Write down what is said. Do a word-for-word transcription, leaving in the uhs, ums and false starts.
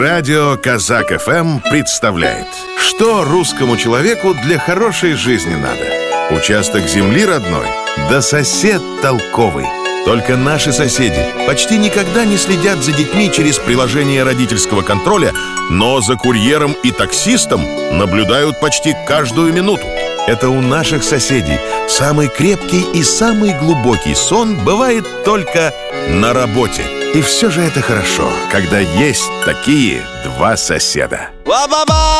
Радио Казак эф эм представляет, что русскому человеку для хорошей жизни надо. Участок земли родной, да сосед толковый. Только наши соседи почти никогда не следят за детьми через приложение родительского контроля, но за курьером и таксистом наблюдают почти каждую минуту. Это у наших соседей самый крепкий и самый глубокий сон бывает только на работе. И все же это хорошо, когда есть такие два соседа.